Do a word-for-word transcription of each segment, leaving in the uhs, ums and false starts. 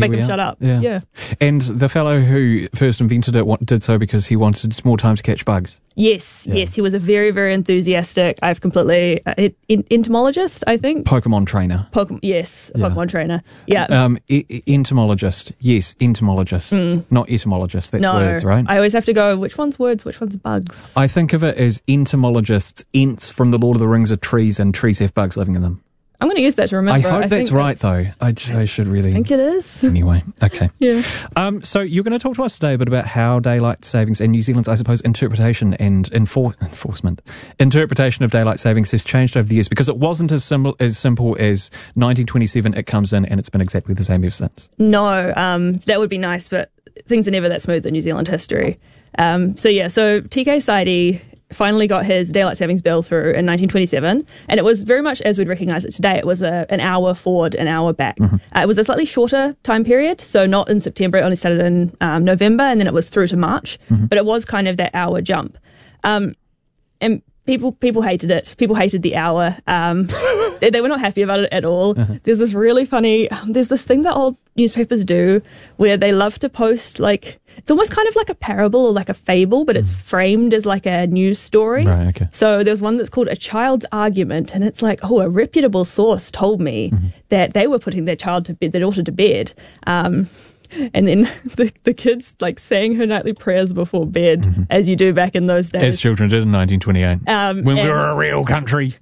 here make we them are. shut up. Yeah. yeah. And the fellow who first invented it wa- did so because he wanted more time to catch bugs. Yes, Yeah. yes, he was a very, very enthusiastic. I've completely uh, en- entomologist, I think. Pokemon trainer. Pokemon, yes, a Yeah. Pokemon trainer. Yeah. Um, e- e- entomologist. Yes, entomologist. Not etymologist. That's no, words, right? I always have to go, which one's words, which one's bugs? I think of it as entomologists. Ents from the Lord of the Rings are trees, and trees have bugs living in them. I'm going to use that to remember. I hope I that's think right, though. I, j- I should really. I think it is. Anyway, okay. Yeah. Um, so you're going to talk to us today a bit about how daylight savings and New Zealand's, I suppose, interpretation and enfor- enforcement, interpretation of daylight savings has changed over the years, because it wasn't as simple as simple as nineteen twenty-seven. It comes in and it's been exactly the same ever since. No, um, that would be nice, but things are never that smooth in New Zealand history. Um, so yeah, so T K Saidi finally got his daylight savings bill through in nineteen twenty-seven, and it was very much as we'd recognise it today. It was a, an hour forward, an hour back. Mm-hmm. Uh, it was a slightly shorter time period, so not in September, it only started in um, November, and then it was through to March, Mm-hmm. but it was kind of that hour jump. Um, and people people hated it. People hated the hour. Um, they, they were not happy about it at all. Uh-huh. There's this really funny, um, there's this thing that old newspapers do where they love to post, like, it's almost kind of like a parable or like a fable, but it's framed as like a news story. Right, okay. So there's one that's called A Child's Argument, and it's like, oh, a reputable source told me Mm-hmm. that they were putting their child to bed, their daughter to bed. Um, and then the, the kids like saying her nightly prayers before bed, Mm-hmm. as you do back in those days. As children did in nineteen twenty-eight, Um, when we and- were a real country.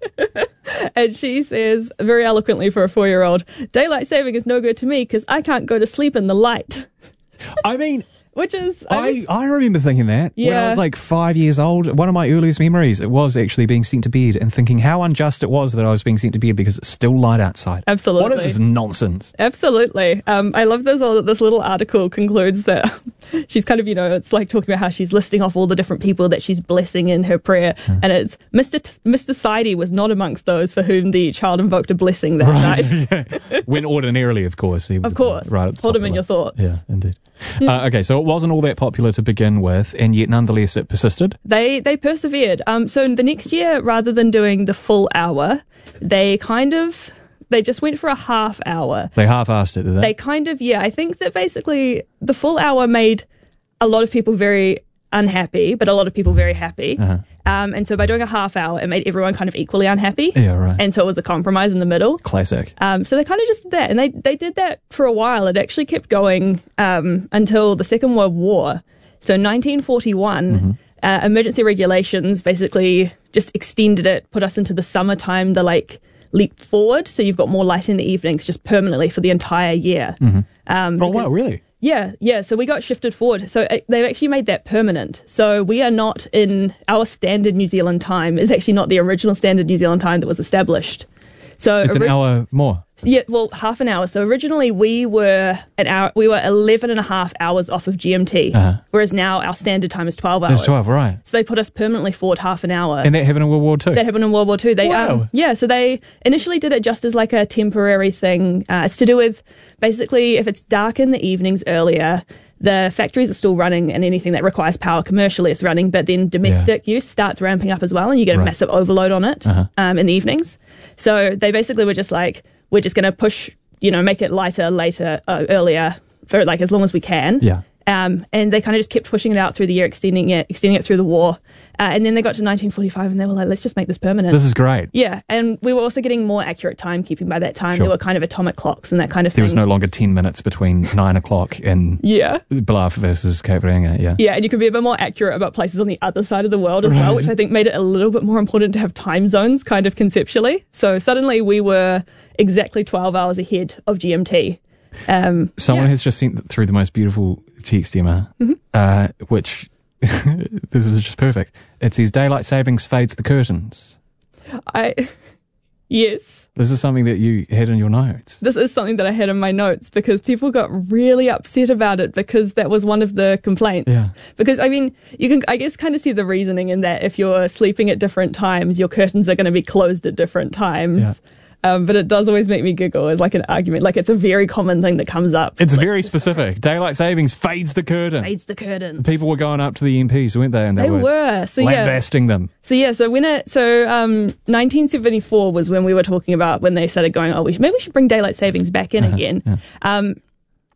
And she says, very eloquently for a four-year-old, daylight saving is no good to me because I can't go to sleep in the light. I mean, Which is, I I, mean, I remember thinking that when I Yeah. was like five years old. One of my earliest memories, it was actually being sent to bed and thinking how unjust it was that I was being sent to bed because it's still light outside. Absolutely. What is this nonsense? absolutely. Um, I love this, well, this little article concludes that she's kind of, you know, it's like talking about how she's listing off all the different people that she's blessing in her prayer. Hmm. And it's Mister T- Mister Saidi was not amongst those for whom the child invoked a blessing that night. Yeah. When ordinarily, of course. He Of course. Right at the Hold top him in of your it. thoughts. Yeah, indeed. Uh, okay, so it wasn't all that popular to begin with, and yet nonetheless it persisted. They they persevered. Um, so the next year, rather than doing the full hour, they kind of they just went for a half hour. They half-assed it, did they? They kind of yeah. I think that basically the full hour made a lot of people very unhappy, but a lot of people very happy. Uh-huh. Um, and so by doing a half hour, it made everyone kind of equally unhappy. Yeah, right. And so it was a compromise in the middle. Classic. Um, so they kind of just did that, and they they did that for a while. It actually kept going um, until the Second World War. So nineteen forty-one, Mm-hmm. uh, emergency regulations basically just extended it, put us into the summertime. The like leap forward, so you've got more light in the evenings, just permanently for the entire year. Um, Oh, wow, because- really? Yeah, yeah. So we got shifted forward. So uh, they've actually made that permanent. So we are not in our standard New Zealand time. Is actually not the original standard New Zealand time that was established. So It's an ori- hour more. yeah, well, half an hour. So originally we were an hour. We were eleven and a half hours off of G M T, Uh-huh. whereas now our standard time is twelve hours. It's twelve, right. So they put us permanently forward half an hour. And that happened in World War Two. That happened in World War Two. They, Wow. um, yeah, so they initially did it just as like a temporary thing. Uh, it's to do with basically if it's dark in the evenings earlier, the factories are still running and anything that requires power commercially is running, but then domestic use starts ramping up as well and you get a Right. massive overload on it Uh-huh. um, in the evenings. So they basically were just like, we're just going to push, you know, make it lighter, later, uh, earlier for like as long as we can. Yeah. Um, and they kind of just kept pushing it out through the year, extending it, extending it through the war. Uh, and then they got to nineteen forty-five and they were like, let's just make this permanent. This is great. Yeah, and we were also getting more accurate timekeeping by that time. Sure. There were kind of atomic clocks and that kind of There thing. was no longer ten minutes between nine o'clock and Yeah. Bluff versus Cape Reinga, yeah. Yeah, and you could be a bit more accurate about places on the other side of the world as well, which I think made it a little bit more important to have time zones kind of conceptually. So suddenly we were exactly twelve hours ahead of G M T. Um, Someone yeah. has just sent through the most beautiful text, Emma, Mm-hmm. uh, which, this is just perfect. It says, daylight savings fades the curtains. I, yes. This is something that you had in your notes. This is something that I had in my notes because people got really upset about it because that was one of the complaints. Yeah. Because, I mean, you can, I guess, kind of see the reasoning in that if you're sleeping at different times, your curtains are going to be closed at different times. Yeah. Um, but it does always make me giggle as like an argument. Like it's a very common thing that comes up. It's like, very specific. Daylight savings fades the curtain. fades the curtain. People were going up to the M Ps, weren't they? And they, They were. So yeah. lambasting them. So yeah, so when it so um nineteen seventy-four was when we were talking about when they started going, oh, we should, maybe we should bring daylight savings back in Uh-huh, again. yeah. Um,